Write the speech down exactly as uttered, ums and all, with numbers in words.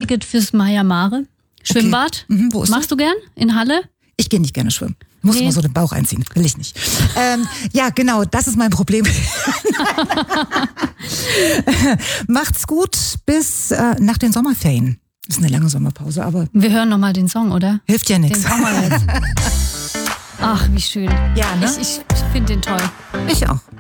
Ticket fürs Maya Mare. Schwimmbad. Okay. Mhm, wo ist Machst das? du gern? In Halle? Ich gehe nicht gerne schwimmen. Muss Nee. mal so den Bauch einziehen. Will ich nicht. ähm, ja, genau, das ist mein Problem. Macht's gut bis äh, nach den Sommerferien. Ist eine lange Sommerpause, aber Wir hören nochmal den Song, oder? hilft ja Den nichts. brauchen wir jetzt. Ach, wie schön. Ja, ne? Ich, ich, ich finde den toll. Ich auch.